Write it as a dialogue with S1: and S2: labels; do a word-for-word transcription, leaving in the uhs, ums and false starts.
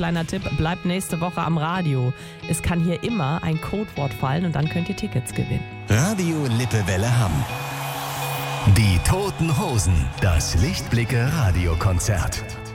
S1: kleiner Tipp, bleibt nächste Woche am Radio. Es kann hier immer ein Codewort fallen und dann könnt ihr Tickets gewinnen.
S2: Radio Lippewelle Hamm. Die Toten Hosen, das Lichtblicke Radiokonzert.